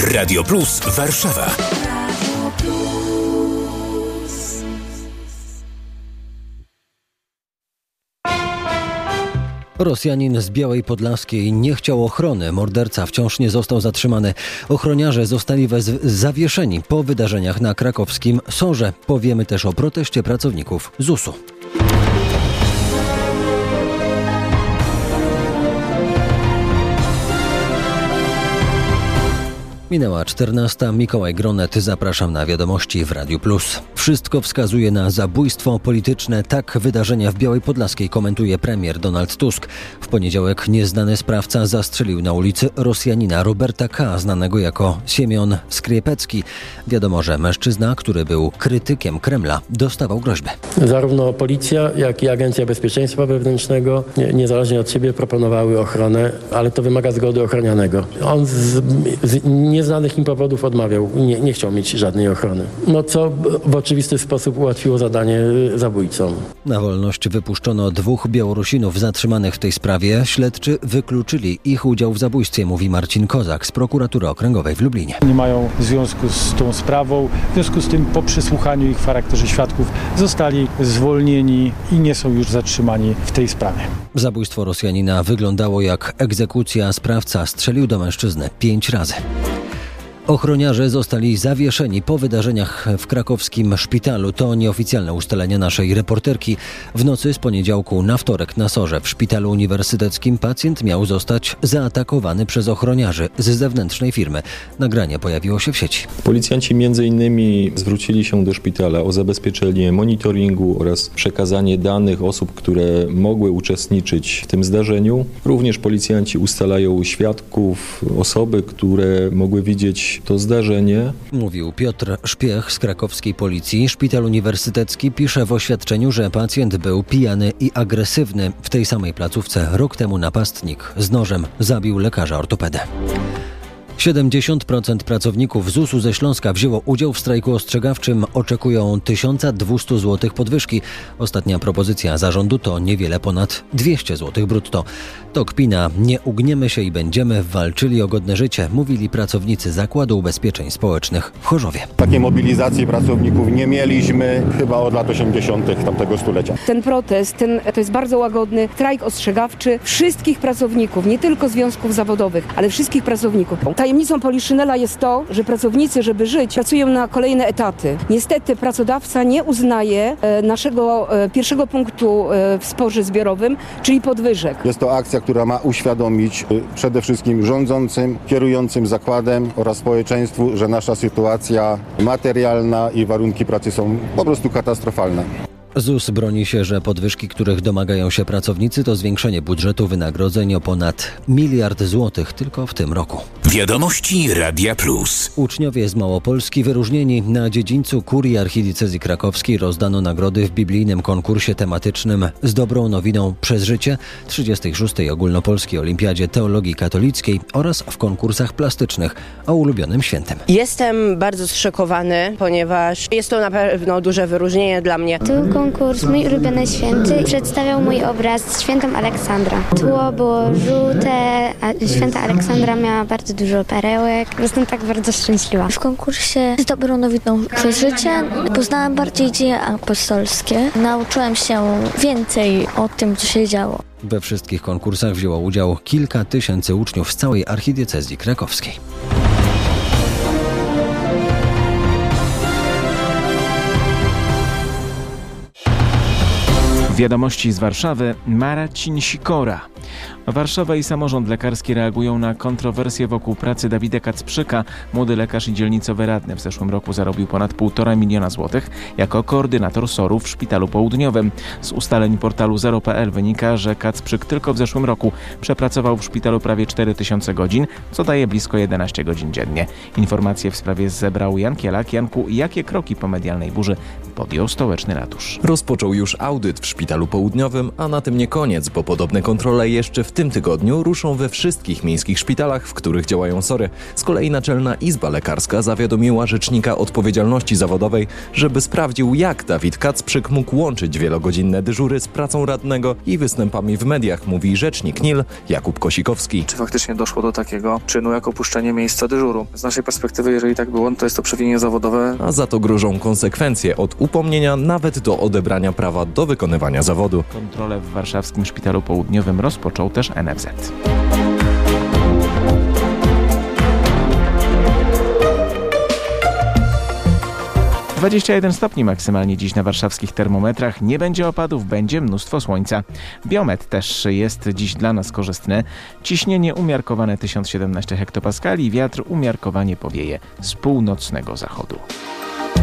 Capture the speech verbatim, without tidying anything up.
Radio Plus Warszawa. Rosjanin z Białej Podlaskiej nie chciał ochrony. Morderca wciąż nie został zatrzymany. Ochroniarze zostali wez- zawieszeni po wydarzeniach na krakowskim Sorze. Powiemy też o proteście pracowników zusu. Minęła czternasta. Mikołaj Gronet, zapraszam na wiadomości w Radiu Plus. Wszystko wskazuje na zabójstwo polityczne. Tak wydarzenia w Białej Podlaskiej komentuje premier Donald Tusk. W poniedziałek nieznany sprawca zastrzelił na ulicy Rosjanina Roberta K., znanego jako Siemion Skriepecki. Wiadomo, że mężczyzna, który był krytykiem Kremla, dostawał groźby. Zarówno policja, jak i Agencja Bezpieczeństwa Wewnętrznego nie, niezależnie od siebie proponowały ochronę, ale to wymaga zgody ochronianego. On z, z nieznanych im powodów odmawiał, nie, nie chciał mieć żadnej ochrony. No co w oczywisty sposób ułatwiło zadanie zabójcom. Na wolność wypuszczono dwóch Białorusinów zatrzymanych w tej sprawie. Śledczy wykluczyli ich udział w zabójstwie, mówi Marcin Kozak z Prokuratury Okręgowej w Lublinie. Nie mają związku z tą sprawą. W związku z tym po przesłuchaniu ich w charakterze świadków zostali zwolnieni i nie są już zatrzymani w tej sprawie. Zabójstwo Rosjanina wyglądało jak egzekucja. Sprawca strzelił do mężczyzny pięć razy. Ochroniarze zostali zawieszeni po wydarzeniach w krakowskim szpitalu. To nieoficjalne ustalenie naszej reporterki. W nocy z poniedziałku na wtorek na Sorze w szpitalu uniwersyteckim pacjent miał zostać zaatakowany przez ochroniarzy z zewnętrznej firmy. Nagranie pojawiło się w sieci. Policjanci między innymi zwrócili się do szpitala o zabezpieczenie monitoringu oraz przekazanie danych osób, które mogły uczestniczyć w tym zdarzeniu. Również policjanci ustalają świadków, osoby, które mogły widzieć to zdarzenie. Mówił Piotr Szpiech z krakowskiej policji. Szpital uniwersytecki pisze w oświadczeniu, że pacjent był pijany i agresywny. W tej samej placówce rok temu napastnik z nożem zabił lekarza ortopedę. siedemdziesiąt procent pracowników zusu ze Śląska wzięło udział w strajku ostrzegawczym. Oczekują tysiąc dwieście złotych podwyżki. Ostatnia propozycja zarządu to niewiele ponad dwieście złotych brutto. To kpina. Nie ugniemy się i będziemy walczyli o godne życie, mówili pracownicy Zakładu Ubezpieczeń Społecznych w Chorzowie. Takiej mobilizacji pracowników nie mieliśmy chyba od lat osiemdziesiątych tamtego stulecia. Ten protest, ten, to jest bardzo łagodny strajk ostrzegawczy wszystkich pracowników, nie tylko związków zawodowych, ale wszystkich pracowników. Tajemnicą Poliszynela jest to, że pracownicy, żeby żyć, pracują na kolejne etaty. Niestety pracodawca nie uznaje e, naszego e, pierwszego punktu e, w sporze zbiorowym, czyli podwyżek. Jest to akcja, która ma uświadomić y, przede wszystkim rządzącym, kierującym zakładem oraz społeczeństwu, że nasza sytuacja materialna i warunki pracy są po prostu katastrofalne. ZUS broni się, że podwyżki, których domagają się pracownicy, to zwiększenie budżetu wynagrodzeń o ponad miliard złotych tylko w tym roku. Wiadomości Radia Plus. Uczniowie z Małopolski wyróżnieni. Na dziedzińcu kurii archidiecezji krakowskiej rozdano nagrody w biblijnym konkursie tematycznym z dobrą nowiną przez życie, trzydziestej szóstej ogólnopolskiej olimpiadzie teologii katolickiej oraz w konkursach plastycznych o ulubionym świętym. Jestem bardzo zszokowany, ponieważ jest to na pewno duże wyróżnienie dla mnie. Konkurs Mój ulubiony święty przedstawiał mój obraz z świętą Aleksandra. Tło było żółte, a święta Aleksandra miała bardzo dużo perełek. Jestem tak bardzo szczęśliwa. W konkursie z dobrą nowiną przez życie poznałam bardziej dzieje apostolskie. Nauczyłem się więcej o tym, co się działo. We wszystkich konkursach wzięło udział kilka tysięcy uczniów z całej archidiecezji krakowskiej. Wiadomości z Warszawy. Marcin Sikora. Warszawa i samorząd lekarski reagują na kontrowersje wokół pracy Dawida Kacprzyka. Młody lekarz i dzielnicowy radny w zeszłym roku zarobił ponad półtora miliona złotych jako koordynator soru w Szpitalu Południowym. Z ustaleń portalu zero kropka pe el wynika, że Kacprzyk tylko w zeszłym roku przepracował w szpitalu prawie cztery tysiące godzin, co daje blisko jedenaście godzin dziennie. Informacje w sprawie zebrał Jan Kielak. Janku, jakie kroki po medialnej burzy podjął stołeczny ratusz? Rozpoczął już audyt w Szpitalu Południowym, a na tym nie koniec, bo podobne kontrole jeszcze w tym tygodniu ruszą we wszystkich miejskich szpitalach, w których działają SOR-y. Z kolei Naczelna Izba Lekarska zawiadomiła rzecznika odpowiedzialności zawodowej, żeby sprawdził, jak Dawid Kacprzyk mógł łączyć wielogodzinne dyżury z pracą radnego i występami w mediach, mówi rzecznik N I L Jakub Kosikowski. Czy faktycznie doszło do takiego czynu jak opuszczenie miejsca dyżuru? Z naszej perspektywy, jeżeli tak było, to jest to przewinienie zawodowe. A za to grożą konsekwencje, od upomnienia nawet do odebrania prawa do wykonywania zawodu. Kontrolę w warszawskim Szpitalu Południowym rozpoczął też N F Z. dwadzieścia jeden stopni maksymalnie dziś na warszawskich termometrach. Nie będzie opadów, będzie mnóstwo słońca. Biometr też jest dziś dla nas korzystny. Ciśnienie umiarkowane tysiąc siedemnaście hektopaskali, wiatr umiarkowanie powieje z północnego zachodu.